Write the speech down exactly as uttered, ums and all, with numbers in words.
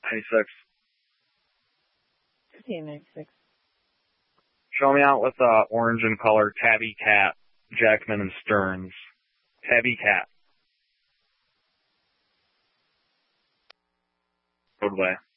ninety-six. fifteen ninety-six. Show me out with uh, orange in color, Tabby Cat, Jackman and Stearns. Tabby Cat. Roadway.